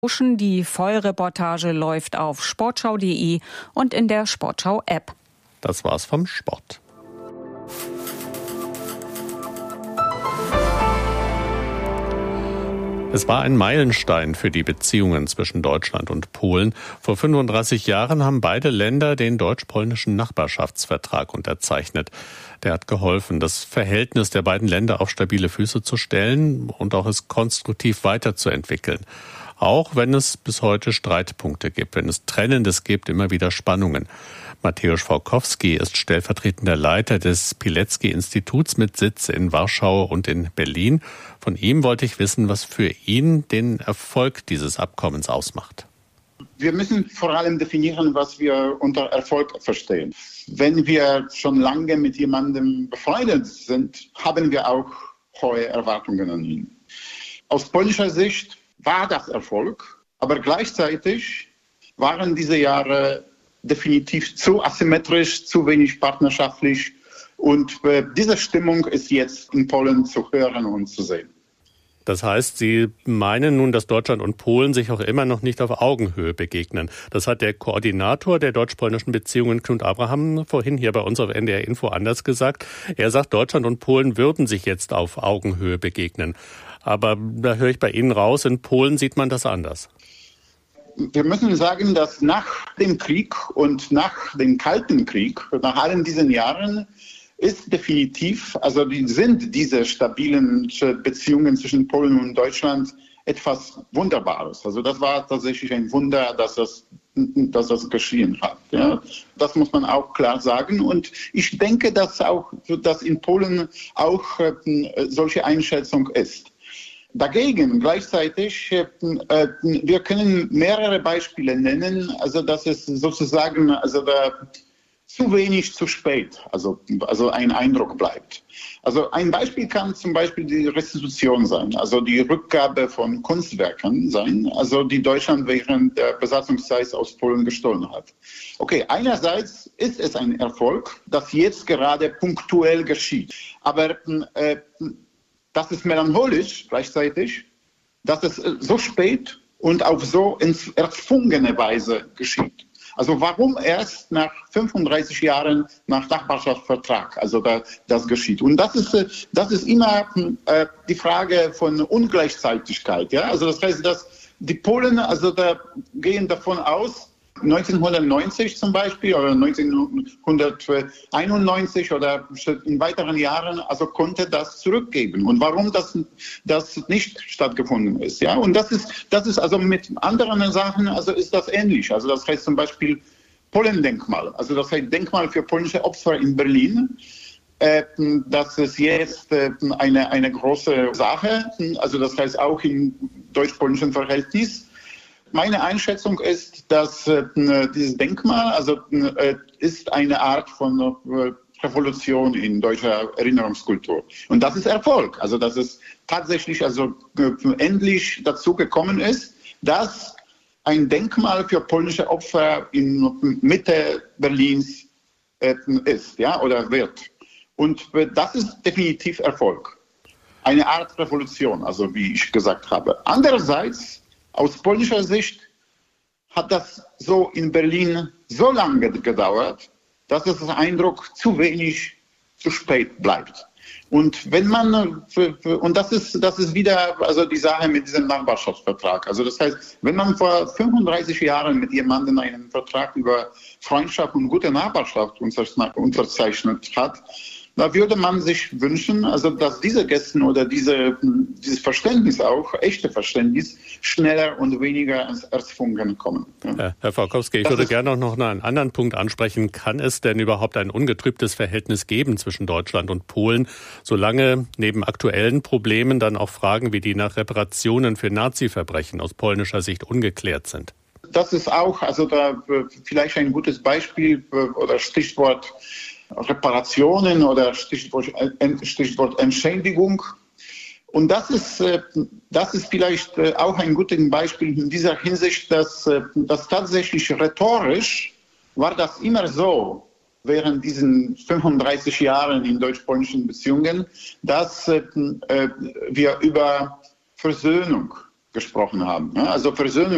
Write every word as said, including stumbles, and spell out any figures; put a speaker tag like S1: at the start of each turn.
S1: Die Vollreportage läuft auf sportschau punkt de und in der Sportschau-App.
S2: Das war's vom Sport. Es war ein Meilenstein für die Beziehungen zwischen Deutschland und Polen. Vor fünfunddreißig Jahren haben beide Länder den deutsch-polnischen Nachbarschaftsvertrag unterzeichnet. Der hat geholfen, das Verhältnis der beiden Länder auf stabile Füße zu stellen und auch es konstruktiv weiterzuentwickeln. Auch wenn es bis heute Streitpunkte gibt, wenn es Trennendes gibt, immer wieder Spannungen. Mateusz Fałkowski ist stellvertretender Leiter des Pilecki-Instituts mit Sitz in Warschau und in Berlin. Von ihm wollte ich wissen, was für ihn den Erfolg dieses Abkommens ausmacht.
S3: Wir müssen vor allem definieren, was wir unter Erfolg verstehen. Wenn wir schon lange mit jemandem befreundet sind, haben wir auch hohe Erwartungen an ihn. Aus polnischer Sicht war das Erfolg, aber gleichzeitig waren diese Jahre definitiv zu asymmetrisch, zu wenig partnerschaftlich und äh, diese Stimmung ist jetzt in Polen zu hören und zu sehen.
S2: Das heißt, Sie meinen nun, dass Deutschland und Polen sich auch immer noch nicht auf Augenhöhe begegnen. Das hat der Koordinator der deutsch-polnischen Beziehungen, Knut Abraham, vorhin hier bei uns auf N D R Info anders gesagt. Er sagt, Deutschland und Polen würden sich jetzt auf Augenhöhe begegnen. Aber da höre ich bei Ihnen raus, in Polen sieht man das anders.
S3: Wir müssen sagen, dass nach dem Krieg und nach dem Kalten Krieg, nach allen diesen Jahren, ist definitiv, also die, sind diese stabilen Beziehungen zwischen Polen und Deutschland etwas Wunderbares. Also das war tatsächlich ein Wunder, dass das, dass das geschehen hat. Ja. Das muss man auch klar sagen. Und ich denke, dass auch, dass in Polen auch äh, solche Einschätzung ist. Dagegen gleichzeitig, äh, wir können mehrere Beispiele nennen, also dass es sozusagen also da zu wenig zu spät, also, also ein Eindruck bleibt. Also ein Beispiel kann zum Beispiel die Restitution sein, also die Rückgabe von Kunstwerken sein, also die Deutschland während der Besatzungszeit aus Polen gestohlen hat. Okay, einerseits ist es ein Erfolg, das jetzt gerade punktuell geschieht, aber äh, das ist melancholisch gleichzeitig, dass es so spät und auf so erzwungene Weise geschieht. Also warum erst nach fünfunddreißig Jahren nach Nachbarschaftsvertrag, also da, das geschieht. Und das ist, das ist immer äh, die Frage von Ungleichzeitigkeit. Ja? Also das heißt, dass die Polen also da gehen davon aus, neunzehnhundertneunzig zum Beispiel oder neunzehnhunderteinundneunzig oder in weiteren Jahren, also konnte das zurückgeben. Und warum das, das nicht stattgefunden ist, ja? Und das ist, das ist also mit anderen Sachen, also ist das ähnlich. Also das heißt zum Beispiel Polendenkmal, also das heißt Denkmal für polnische Opfer in Berlin. Äh, das ist jetzt äh, eine, eine große Sache, also das heißt auch im deutsch-polnischen Verhältnis. Meine Einschätzung ist, dass äh, dieses Denkmal also äh, ist eine Art von äh, Revolution in deutscher Erinnerungskultur. Und das ist Erfolg. Also dass es tatsächlich also äh, endlich dazu gekommen ist, dass ein Denkmal für polnische Opfer in Mitte Berlins äh, ist, ja, oder wird. Und äh, das ist definitiv Erfolg. Eine Art Revolution, also wie ich gesagt habe. Andererseits aus polnischer Sicht hat das so in Berlin so lange gedauert, dass es der Eindruck zu wenig, zu spät bleibt. Und wenn man, und das ist, das ist wieder also die Sache mit diesem Nachbarschaftsvertrag. Also das heißt, wenn man vor fünfunddreißig Jahren mit jemandem einen Vertrag über Freundschaft und gute Nachbarschaft unterzeichnet hat, da würde man sich wünschen, also dass diese Gäste oder diese, dieses Verständnis auch, echte Verständnis, schneller und weniger erzwungen kommen.
S2: Ja. Herr Fałkowski, ich das würde gerne noch einen anderen Punkt ansprechen. Kann es denn überhaupt ein ungetrübtes Verhältnis geben zwischen Deutschland und Polen, solange neben aktuellen Problemen dann auch Fragen wie die nach Reparationen für Nazi-Verbrechen aus polnischer Sicht ungeklärt sind?
S3: Das ist auch, also da vielleicht ein gutes Beispiel oder Stichwort Reparationen oder Stichwort, Stichwort Entschädigung. Und das ist, das ist vielleicht auch ein gutes Beispiel in dieser Hinsicht, dass, dass tatsächlich rhetorisch war das immer so während diesen fünfunddreißig Jahren in deutsch-polnischen Beziehungen, dass wir über Versöhnung gesprochen haben. Also Versöhnung